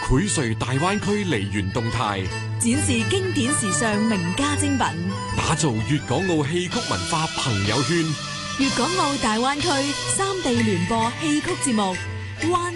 薈萃大灣區梨園動態， 展示經典時尚名家精品， 打造粵港澳戲曲文化朋友圈。 粵港澳大灣區3地聯播戲曲節目。